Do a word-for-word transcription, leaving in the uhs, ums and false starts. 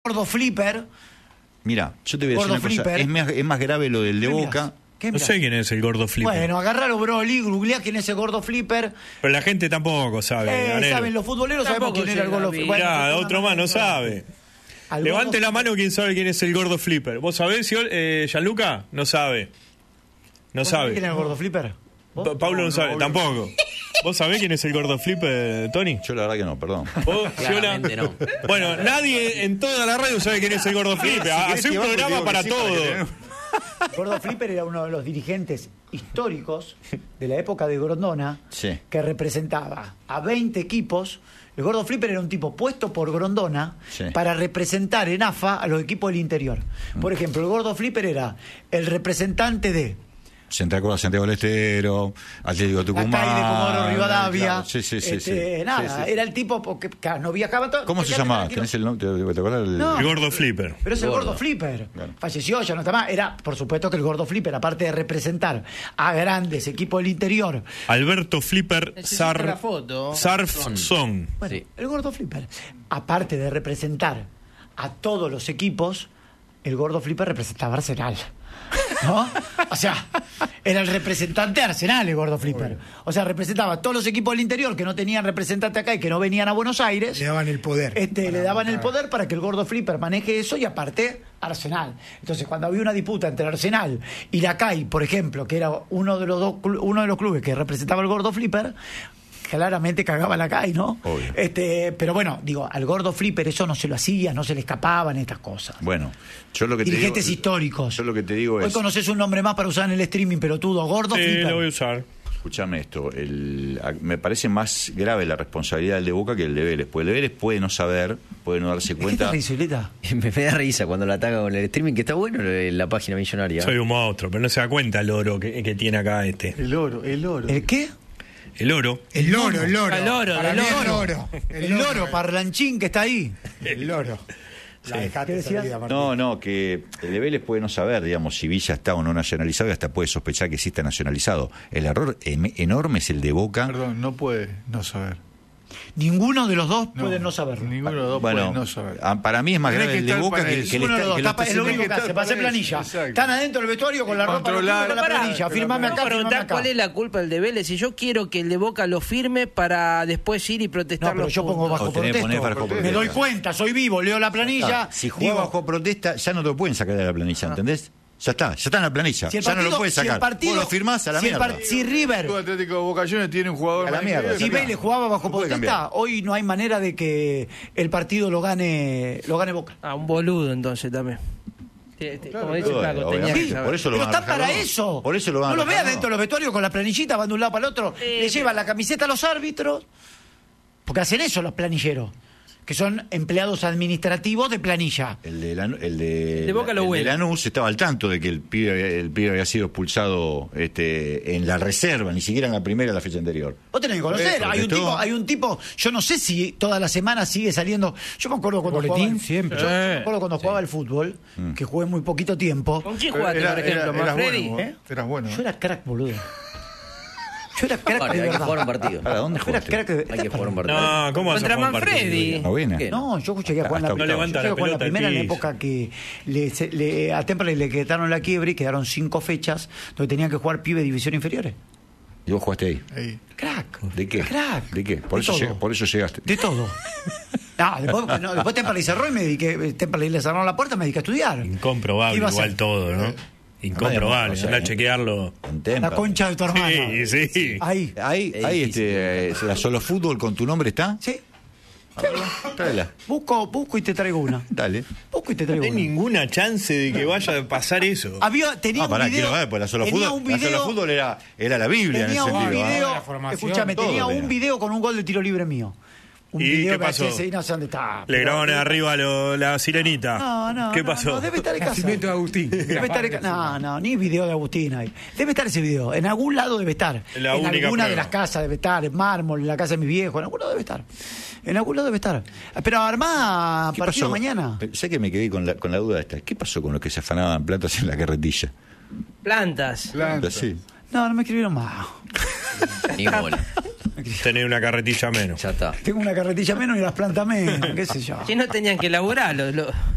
Gordo Flipper. Mira, yo te voy a decir Gordo una cosa. Flipper. Es más, es más grave lo del de ¿Qué Boca. mirás? ¿Qué No mirás? sé quién es el gordo Flipper. Bueno, agarralo, Broly, googleá quién es el Gordo Flipper. Pero la gente tampoco sabe. Eh, Anelo. saben, los futboleros Tampoco sabemos quién era el llega Gordo a mí. Flipper. Mirá, otro más no sabe. Al Levante Gordo- la mano quien sabe quién es el gordo Flipper. ¿Vos sabés, eh, Gianluca? No sabe. No ¿Vos sabés sabe. quién es el Gordo Flipper? ¿Vos? Pa- Pablo no, sabe, tampoco. ¿Vos sabés quién es el gordo Flipper, Tony? Yo la verdad que no, perdón. ¿Vos, Claramente Fiola? no. Bueno, nadie en toda la radio sabe quién es el gordo Flipper. Si querés Hace que un vamos, programa digo que para sí, todo. que tenemos- El Gordo Flipper era uno de los dirigentes históricos de la época de Grondona, Sí. que representaba a veinte equipos. El Gordo Flipper era un tipo puesto por Grondona Sí. para representar en A F A a los equipos del interior. Por ejemplo, el Gordo Flipper era el representante de Central Córdoba, Santiago del Estero, Atlético Tucumán. Acá y de Comodoro Rivadavia. Claro, Sí, sí, sí. Este, sí. Nada, Sí, sí. era el tipo porque claro, no viajaba todo. ¿Cómo se quédate llamaba? tranquilo. ¿Tenés el nombre? ¿Te, te acordás? El... No. El gordo Flipper. Pero es el Gordo. Gordo Flipper. Claro. Falleció, ya no está más. Era, por supuesto, que el Gordo Flipper, aparte de representar a grandes equipos del interior. Alberto Flipper Necesito Sar... la foto. Sarfson. Bueno, Sí. el Gordo Flipper, aparte de representar a todos los equipos, el Gordo Flipper representaba a Arsenal. ¿No? O sea, era el representante de Arsenal, el Gordo Flipper. O sea, representaba a todos los equipos del interior que no tenían representante acá y que no venían a Buenos Aires. Le daban el poder. Este, Para le daban el matar. poder para que el Gordo Flipper maneje eso y aparte Arsenal. Entonces, cuando había una disputa entre Arsenal y la C A I, por ejemplo, que era uno de los dos clu- uno de los clubes que representaba el Gordo Flipper, claramente cagaba la C A I, ¿no? Obvio. Este, pero bueno, digo, al Gordo Flipper eso no se lo hacía, no se le escapaban estas cosas. Bueno, yo lo que te Dirigentes digo, históricos. Yo lo que te digo Hoy es, conoces un nombre más para usar en el streaming, pero tú, Gordo Sí, Flipper. lo voy a usar. escúchame esto, el, a- me parece más grave la responsabilidad del de Boca que el de Vélez, porque el de Vélez puede no saber, puede no darse ¿Qué te cuenta. ríes, Violeta? Me da risa cuando la ataca con el streaming, que está bueno eh, la página millonaria. Soy un monstruo, pero no se da cuenta el oro que, que tiene acá este. El oro, el oro. ¿El qué? El oro. El loro, el loro. El loro, Para el mí loro. El loro. El loro parlanchín que está ahí. El loro. La dejaste ¿Qué decías? servida, Martín. No, no, que el de Vélez puede no saber, digamos, si Villa está o no nacionalizado y hasta puede sospechar que sí está nacionalizado. El error em- enorme es el de Boca. Perdón, no puede no saber. Ninguno de los dos puede no saberlo. Ninguno de los dos Bueno, puede no saber. a- para mí es más Tenés grave que el de estar Boca para que, eso. que, le Ninguno de está- los que dos, lo tapa- está es lo haciendo- único que hace, estar pase para eso, planilla. exacto. Están adentro del vestuario con la ropa Controlar. con la planilla. Firmame acá, Vamos a firmame preguntar acá. cuál es la culpa del de Vélez. Si yo quiero que el de Boca lo firme para después ir y protestar No, pero los yo pongo puntos. bajo O tenés- protesto. ponés bajo Me protesta. doy cuenta, soy vivo, leo la planilla. Ah, si juega digo, bajo protesta, ya no te lo pueden sacar de la planilla, ¿entendés? Ya está, ya está en la planilla. si el ya no partido- lo puedes si el sacar. partido- Vos lo firmás a la si el mierda. par- Si River, El Atlético de Boca Juniors tiene un jugador A la más mierda, increíble. si ya Vélez jugaba bajo No puede protesta, cambiar. hoy no hay manera de que el partido lo gane, lo gane Boca. Ah, un boludo entonces también. Te- te- Como dice Claro, Flaco, tenía obviamente, que saber. por eso lo Pero van a está para dejar, ¿no? eso. Por eso lo van a No lo dejar, veas dentro de los vestuarios con la planillita, van de un lado para el otro. Eh, Le llevan la camiseta a los árbitros. Porque hacen eso los planilleros. Que son empleados administrativos de planilla. El de, Lan- el de, De Boca lo el de huele. Lanús estaba al tanto de que el pibe, el pibe había sido expulsado este, en la reserva, ni siquiera en la primera de la fecha anterior. Vos tenés que conocer, Eh, hay un protestó. tipo, hay un tipo, yo no sé si toda la semana sigue saliendo. Yo me acuerdo cuando Boletín, jugaba, siempre. Yo, yo me acuerdo cuando jugaba al fútbol, que jugué muy poquito tiempo. ¿Con quién Pero jugaste, era- por ejemplo? era- eras ¿Manfredi? bueno, ¿Eh? Eras bueno. Yo era crack, boludo. Yo era crack Vale, de hay que verdad. jugar un partido. ¿Para dónde Yo era jugaste? crack de Hay que jugar un partido. No, ¿cómo vas a Contra jugar un partido? Manfredi. Novena. ¿Qué? No, yo llegué a jugar en la, No yo levanta llegué a la jugar en la pelota al primera en la piso. época que le, se- le- a Temple le quedaron la quiebre y quedaron cinco fechas donde tenían que jugar pibe de división inferiores. ¿Y vos jugaste ahí? Ahí. Crack. ¿De qué? Crack. ¿De qué? Por, De eso, todo. llega- por eso llegaste. De todo. No, después, no, después Temple cerró y me dediqué, Temple le cerraron la puerta y me dediqué a estudiar. Incomprobable ¿Qué iba a igual hacer? todo, ¿no? Incomprobable. O sea, Anda a chequearlo. En La Tempa. concha de tu hermano. Sí, sí. Ahí. Ahí, Es ahí difícil. este, eh, la solo fútbol con tu nombre está. Sí. Tráela. Busco, busco y te traigo una. Dale. Busco y te No traigo hay una. ninguna chance de que vaya a pasar eso. Había, tenía No, un pará, video. quiero ver, pues la solo tenía fútbol, un la video, solo fútbol era, era la Biblia tenía en ese un sentido. ¿ah? video, La formación, escúchame, todo tenía era. un video con un gol de tiro libre mío. Un ¿Y video qué pasó? V H S y no sé dónde está. Le pero- grabaron arriba lo- la sirenita. No, no. ¿Qué no, pasó? no, debe estar en casa. Nacimiento de Agustín. Debe estar en ca- No, no, ni video de Agustín ahí. Debe estar ese video. En algún lado debe estar. La en única alguna de prueba. las casas debe estar. En mármol, en la casa de mi viejo. En algún lado debe estar. En algún lado debe estar. Pero armá ¿Qué partido pasó? mañana. Sé que me quedé con la, con la duda esta. ¿Qué pasó con los que se afanaban platos en la carretilla? Plantas. Planta. Sí. No, no me escribieron más. Ni bola. Tener una carretilla menos. Ya está. Tengo una carretilla menos y las plantas menos. ¿Qué sé yo? Si no tenían que laburar los, los,